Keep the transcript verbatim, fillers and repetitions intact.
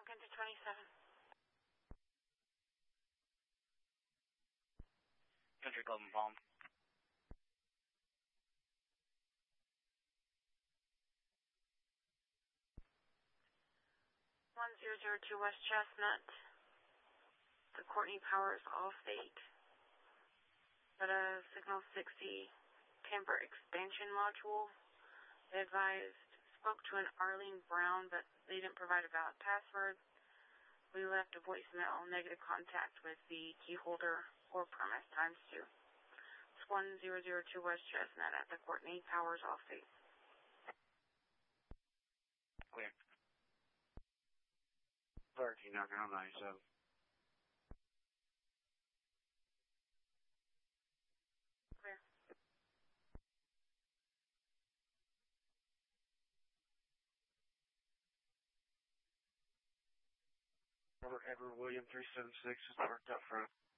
Duncan to twenty-seven. Country Club and Palm. one zero zero two West Chestnut. The Courtney Powers Allstate. At a signal sixty Tamper expansion module. They advised, spoke to an Arlene Brown, but they didn't provide a valid password. We left a voicemail, negative contact with the key holder or premise times two. It's one zero zero two West Chestnut at the Courtney Powers Allstate. Clear. thirteen Duncan on ninety-seven. Clear. Robert Edward William three seven six is parked up front.